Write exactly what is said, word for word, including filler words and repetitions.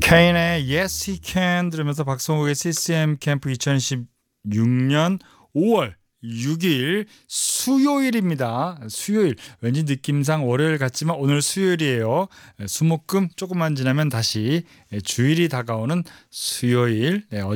케인의 Yes He Can 들으면서 박성욱의 씨씨엠 캠프 이천십육 년 오월 육 일 수요일입니다. 수요일. 왠지 느낌상 월요일 같지만 오늘 수요일이에요. 수목금 조금만 지나면 다시 주일이 다가오는 수요일. 네,